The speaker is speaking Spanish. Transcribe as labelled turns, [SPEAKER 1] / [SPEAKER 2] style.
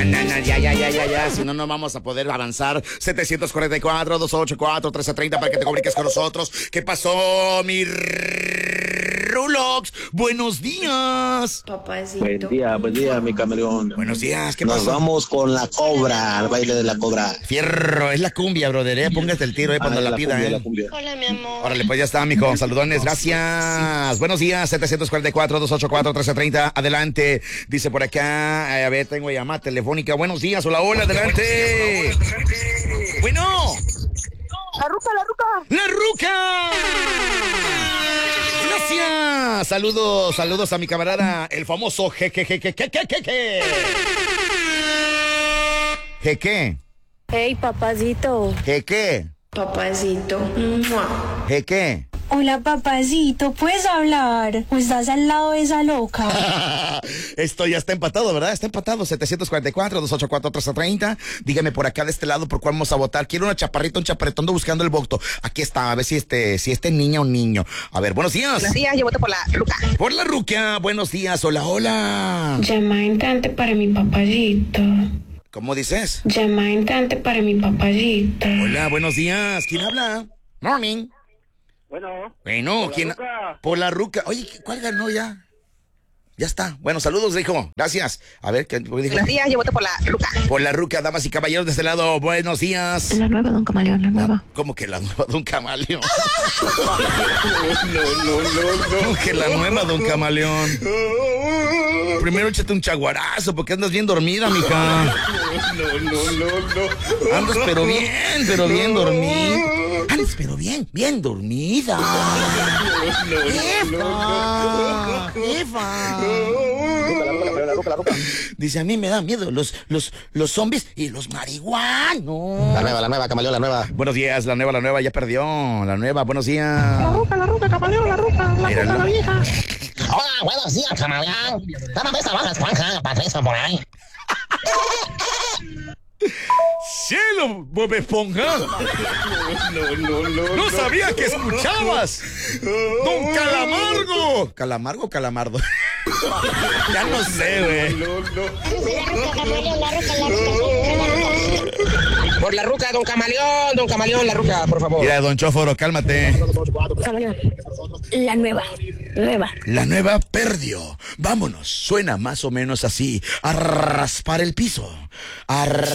[SPEAKER 1] Ya. Si no, no vamos a poder avanzar. 744-284-1330 para que te comuniques con nosotros. ¿Qué pasó, mi Rulox? Buenos días.
[SPEAKER 2] Papacito. Buen día, mi camaleón.
[SPEAKER 1] Buenos días, ¿qué
[SPEAKER 2] Nos
[SPEAKER 1] pasó?
[SPEAKER 2] vamos con la cobra, al baile de la cobra.
[SPEAKER 1] Fierro, es la cumbia, brother, Póngate el tiro, cuando la pida,
[SPEAKER 2] la cumbia.
[SPEAKER 3] Hola, mi amor.
[SPEAKER 1] Órale, pues ya está, mijo. Saludones, gracias. Buenos días, 744-284-1330. Adelante. Dice por acá, a ver, tengo llamada telefónica. Buenos días, hola, adelante. Bueno.
[SPEAKER 3] La ruca.
[SPEAKER 1] ¡La ruca! Gracias. Saludos a mi camarada, el famoso Jeque.
[SPEAKER 3] Hey, papacito.
[SPEAKER 1] Jeque.
[SPEAKER 3] Papacito.
[SPEAKER 1] Jeque.
[SPEAKER 4] Hola, papacito, ¿puedes hablar? ¿O estás al lado de esa loca?
[SPEAKER 1] Esto ya está empatado, ¿verdad? Está empatado. 744-284-1330. Dígame por acá de este lado por cuál vamos a votar. Quiero un chaparritón ando buscando el voto. Aquí está, a ver si niña o niño. A ver, buenos días.
[SPEAKER 5] Buenos días, yo voto por la ruca.
[SPEAKER 1] Por la ruca, buenos días. Hola.
[SPEAKER 4] Llama entrante para mi papacito.
[SPEAKER 1] ¿Cómo dices?
[SPEAKER 4] Llama entrante para mi papacito.
[SPEAKER 1] Hola, buenos días. ¿Quién habla? Morning. Bueno, ¿quién? Por la ruca. Oye, ¿cuál ganó ya? Ya está. Bueno, saludos, hijo. Gracias. A ver, ¿qué dijo?
[SPEAKER 5] Buenos días, yo voto por la ruca.
[SPEAKER 1] Por la ruca, damas y caballeros de este lado. Buenos días.
[SPEAKER 4] La nueva, don Camaleón, la nueva.
[SPEAKER 1] ¿Cómo que la nueva, don Camaleón? ¿Cómo que la nueva, don Camaleón? Primero échate un chaguarazo, porque andas bien dormida, mija. No. Andas pero bien dormida. Andas pero bien dormida. Jefa.
[SPEAKER 2] La ruca.
[SPEAKER 1] Dice, a mí me dan miedo los zombies y los marihuanos.
[SPEAKER 2] La nueva, camaleón, la nueva.
[SPEAKER 1] Buenos días, la nueva, ya perdió. La nueva, buenos días.
[SPEAKER 5] La ruca, camaleón, la ruca, la vieja.
[SPEAKER 6] Hola, buenos días, camaleón. Dame esa baja esponja, Patricio, por ahí.
[SPEAKER 1] ¡Cielo, Bob Esponja! No sabía que escuchabas. ¡Don Calamargo! ¿Calamardo? Ya no sé, güey.
[SPEAKER 5] Por la ruca, don camaleón, la ruca, por favor.
[SPEAKER 1] Mira, don Chóforo, cálmate.
[SPEAKER 4] La nueva.
[SPEAKER 1] La nueva perdió. Vámonos. Suena más o menos así. A raspar el piso.